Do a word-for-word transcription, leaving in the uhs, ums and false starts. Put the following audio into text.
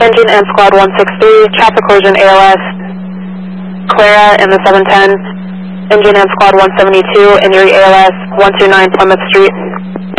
Engine and Squad one six three, traffic collision A L S, Clara in the seven ten. Engine and Squad one seventy-two, Injury A L S, one two nine Plymouth Street.